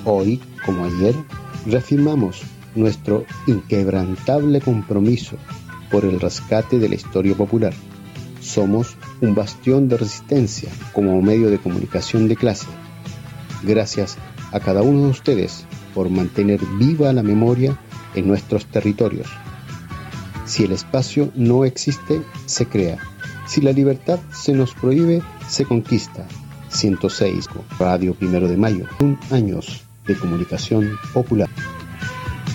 Hoy, como ayer, reafirmamos nuestro inquebrantable compromiso por el rescate de la historia popular. Somos un bastión de resistencia como medio de comunicación de clase. Gracias a cada uno de ustedes por mantener viva la memoria en nuestros territorios. Si el espacio no existe, se crea. Si la libertad se nos prohíbe, se conquista. 106, Radio 1 de Mayo, años de comunicación popular.